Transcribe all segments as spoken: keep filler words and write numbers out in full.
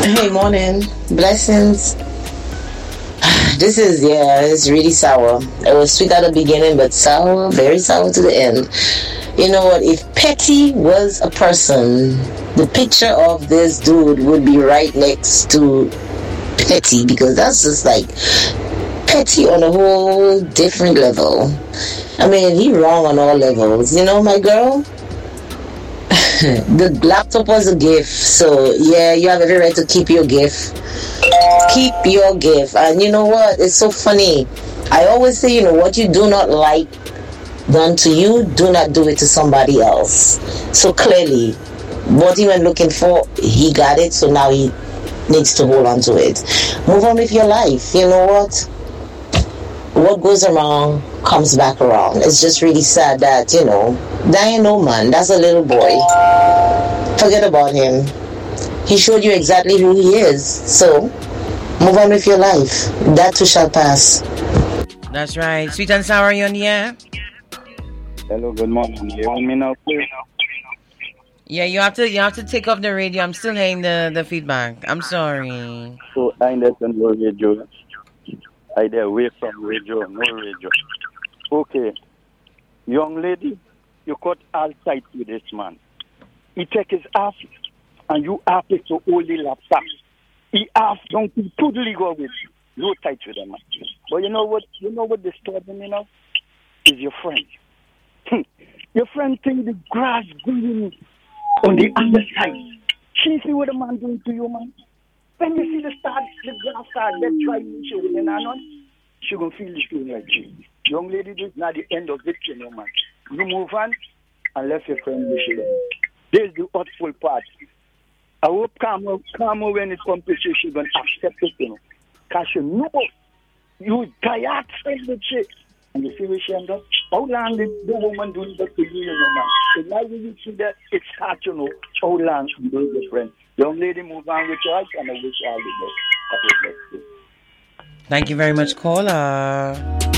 Hey, morning. Blessings. This is, yeah, it's really sour. It was sweet at the beginning, but sour, very sour to the end. You know what? If Petty was a person, the picture of this dude would be right next to Petty, because that's just like Petty on a whole different level. I mean, he wrong on all levels. You know, my girl? The laptop was a gift, so yeah, you have every right to keep your gift. Keep your gift. And you know what? It's so funny. I always say, you know, what you do not like done to you, do not do it to somebody else. So clearly, what he went looking for, he got it, so now he needs to hold on to it. Move on with your life. You know what? What goes around comes back around. It's just really sad that, you know, Diane Oman, that's a little boy. Forget about him. He showed you exactly who he is. So, move on with your life. That too shall pass. That's right. Sweet and sour, you on the air? Hello, good morning. You hear me now, please? Yeah, you have to you have to take off the radio. I'm still hearing the, the feedback. I'm sorry. So, I understand your radio. I there away from radio, no radio. Okay. Young lady, you cut all tight with this man. He take his half, and you half it to hold the laptop. He half don't totally go with you. No tight with him, man. But you know what? You know what disturbs me now? Is your friend. Your friend think the grass green on the other side. She see what the man doing to you, man. When you see the start, the grass start, get dry, she will not. She gonna feel the feeling like you. Young lady, this is not the end of it, you know, man. You move on and let your friend wish you. There's the hurtful part. I hope Carmo, Carmo when it comes to she, she's gonna accept it, you know. Because she know you tired with shit. And you see what she end up? How long did the woman do that to you, you know, man? So now you see that it's hard to know how long you do the friend. Young lady, move on with your life, and I wish you all the best. Thank you very much, caller.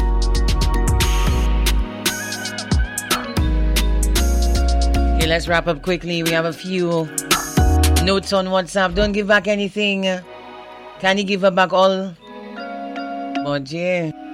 Okay, let's wrap up quickly. We have a few notes on WhatsApp. Don't give back anything. Can you give her back all? But yeah.